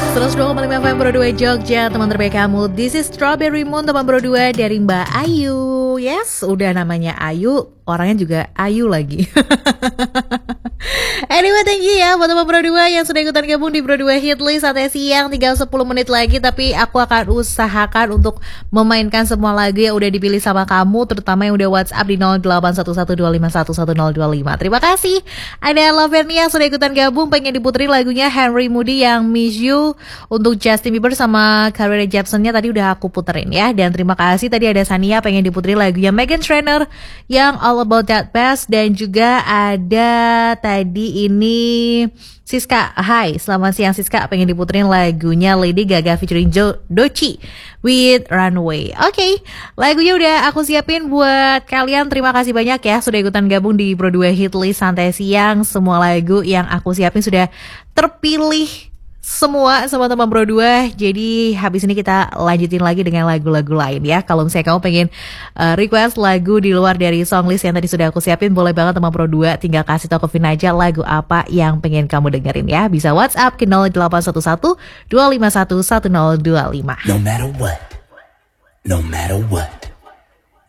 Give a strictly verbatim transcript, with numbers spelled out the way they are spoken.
seratus dua koma lima F M Pro dua Jogja, teman terbaik kamu. This is Strawberry Moon, teman Pro dua dari Mbak Ayu. Yes, udah namanya Ayu, orangnya juga Ayu lagi. Anyway, thank you ya buat teman Pro dua yang sudah ikutan gabung di Pro dua Hitlist sampai siang, tinggal sepuluh menit lagi. Tapi aku akan usahakan untuk memainkan semua lagu yang udah dipilih sama kamu, terutama yang udah WhatsApp di nol delapan satu satu dua lima satu satu nol dua lima. Terima kasih. Ada Lavernia yang sudah ikutan gabung, pengen diputerin lagunya Henry Moody yang Miss You. Untuk Justin Bieber sama Carly Rae Jepsen-nya tadi udah aku puterin ya. Dan terima kasih tadi ada Sania pengen diputerin lagunya Meghan Trainor yang All About That Bass. Dan juga ada tadi ini Siska, hai selamat siang Siska, pengen diputerin lagunya Lady Gaga featuring jo- Doechii with Runway. Oke, okay, lagunya udah aku siapin buat kalian. Terima kasih banyak ya sudah ikutan gabung di Pro dua Hitlist santai siang. Semua lagu yang aku siapin sudah terpilih semua sama teman Pro dua. Jadi habis ini kita lanjutin lagi dengan lagu-lagu lain ya. Kalau misalnya kamu pengen uh, request lagu di luar dari songlist yang tadi sudah aku siapin, boleh banget teman Pro dua. Tinggal kasih tau ke Vin aja lagu apa yang pengen kamu dengerin ya. Bisa WhatsApp ke nol delapan satu satu dua lima satu satu nol dua lima. No matter what, no matter what.